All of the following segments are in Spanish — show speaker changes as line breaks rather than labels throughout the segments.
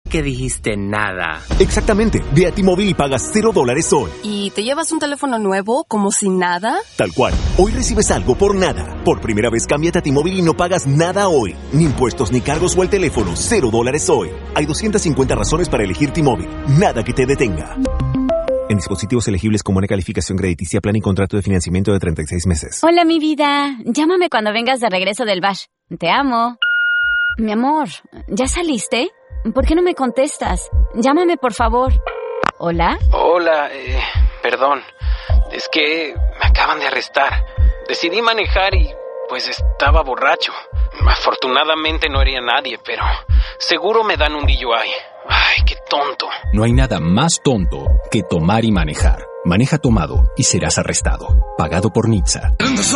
Que dijiste nada.
Exactamente. Ve a T-Mobile y pagas $0 hoy.
¿Y te llevas un teléfono nuevo como si nada?
Tal cual. Hoy recibes algo por nada. Por primera vez cámbiate a T-Mobile y no pagas nada hoy. Ni impuestos ni cargos o el teléfono. $0 hoy. Hay 250 razones para elegir T-Mobile. Nada que te detenga. En dispositivos elegibles con buena calificación crediticia, plan y contrato de financiamiento de 36 meses.
Hola, mi vida. Llámame cuando vengas de regreso del Bash. Te amo. Mi amor, ¿ya saliste? ¿Por qué no me contestas? Llámame, por favor. ¿Hola?
Hola, perdón. Es que me acaban de arrestar. Decidí manejar y, pues, estaba borracho. Afortunadamente no hería a nadie, pero seguro me dan un DUI. Ay, qué tonto.
No hay nada más tonto que tomar y manejar. Maneja tomado y serás arrestado. Pagado por NHTSA.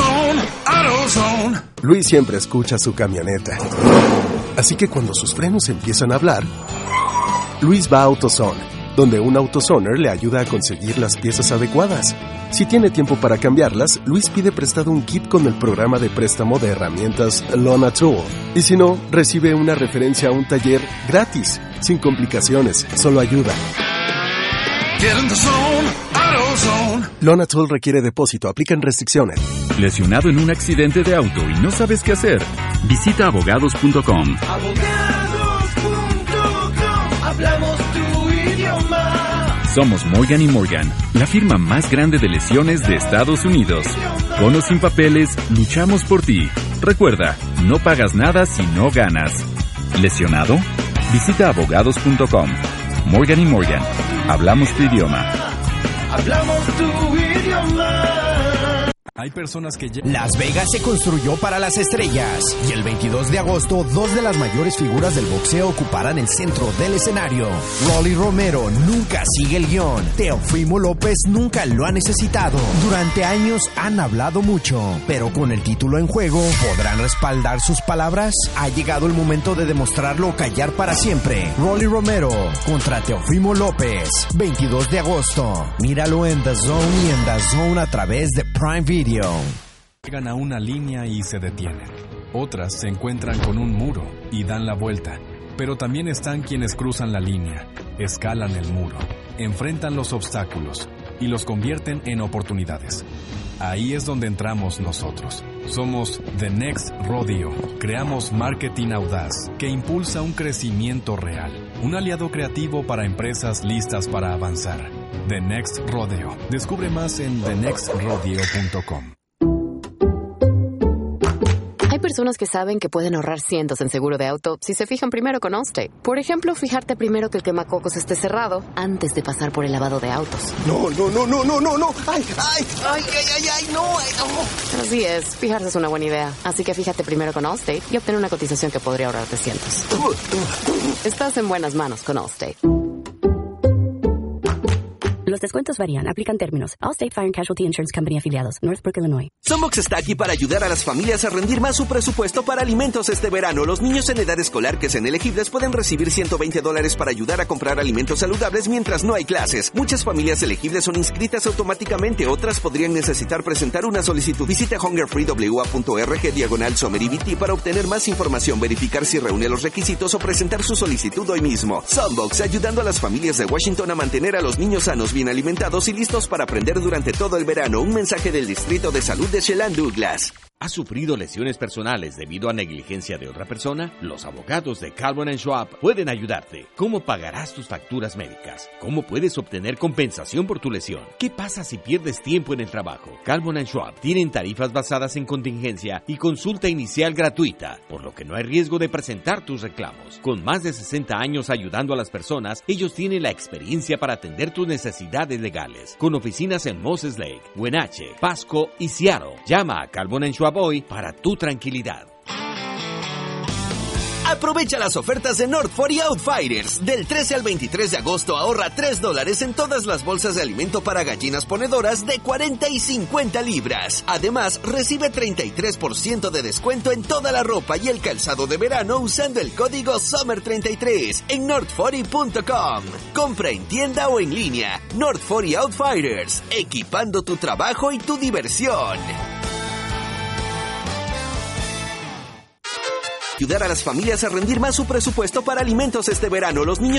Luis siempre escucha su camioneta. Así que cuando sus frenos empiezan a hablar, Luis va a AutoZone, donde un AutoZoner le ayuda a conseguir las piezas adecuadas. Si tiene tiempo para cambiarlas, Luis pide prestado un kit con el programa de préstamo de herramientas Loan-A-Tool. Y si no, recibe una referencia a un taller gratis, sin complicaciones, solo ayuda. Loan-A-Tool requiere depósito, aplican restricciones.
¿Lesionado en un accidente de auto y no sabes qué hacer? Visita abogados.com.
Hablamos tu idioma.
Somos Morgan & Morgan, la firma más grande de lesiones de Estados Unidos. Con o sin papeles, luchamos por ti. Recuerda, no pagas nada si no ganas. ¿Lesionado? Visita abogados.com. Morgan & Morgan. Hablamos tu idioma.
Hablamos tu idioma.
Hay personas que...
Las Vegas se construyó para las estrellas y el 22 de agosto dos de las mayores figuras del boxeo ocuparán el centro del escenario. Rolly Romero nunca sigue el guión. Teofimo López nunca lo ha necesitado. Durante años han hablado mucho, pero con el título en juego, ¿podrán respaldar sus palabras? Ha llegado el momento de demostrarlo o callar para siempre. Rolly Romero contra Teofimo López, 22 de agosto. Míralo en The Zone y en The Zone a través de Prime Video.
Llegan a una línea y se detienen. Otras se encuentran con un muro y dan la vuelta. Pero también están quienes cruzan la línea, escalan el muro, enfrentan los obstáculos y los convierten en oportunidades. Ahí es donde entramos nosotros. Somos The Next Rodeo. Creamos marketing audaz que impulsa un crecimiento real. Un aliado creativo para empresas listas para avanzar. The Next Rodeo. Descubre más en thenextrodeo.com.
Hay personas que saben que pueden ahorrar cientos en seguro de auto si se fijan primero con Allstate. Por ejemplo, fijarte primero que el quemacocos esté cerrado antes de pasar por el lavado de autos.
No. ¡Ay, no!
Así es, fijarse es una buena idea. Así que fíjate primero con Allstate y obtén una cotización que podría ahorrarte cientos. Estás en buenas manos con Allstate.
Los descuentos varían. Aplican términos. Allstate Fire and Casualty Insurance Company afiliados. Northbrook, Illinois.
Sunbox está aquí para ayudar a las familias a rendir más su presupuesto para alimentos este verano. Los niños en edad escolar que sean elegibles pueden recibir $120 para ayudar a comprar alimentos saludables mientras no hay clases. Muchas familias elegibles son inscritas automáticamente. Otras podrían necesitar presentar una solicitud. Visite hungerfreewa.org/SummerEBT para obtener más información, verificar si reúne los requisitos o presentar su solicitud hoy mismo. Sunbox, ayudando a las familias de Washington a mantener a los niños sanos, bien alimentados y listos para aprender durante todo el verano. Un mensaje del Distrito de Salud de Chelan Douglas.
¿Has sufrido lesiones personales debido a negligencia de otra persona? Los abogados de Calvin & Schwab pueden ayudarte. ¿Cómo pagarás tus facturas médicas? ¿Cómo puedes obtener compensación por tu lesión? ¿Qué pasa si pierdes tiempo en el trabajo? Calvin & Schwab tienen tarifas basadas en contingencia y consulta inicial gratuita, por lo que no hay riesgo de presentar tus reclamos. Con más de 60 años ayudando a las personas, ellos tienen la experiencia para atender tus necesidades legales. Con oficinas en Moses Lake, Wenatchee, Pasco y Seattle. Llama a Calvin & Schwab hoy para tu tranquilidad.
Aprovecha las ofertas de North 40 Outfitters. Del 13 al 23 de agosto ahorra $3 en todas las bolsas de alimento para gallinas ponedoras de 40 y 50 libras. Además, recibe 33% de descuento en toda la ropa y el calzado de verano usando el código SUMMER33 en north40.com. Compra en tienda o en línea. North 40 Outfitters, equipando tu trabajo y tu diversión. Ayudar a las familias a rendir más su presupuesto para alimentos este verano. Los niños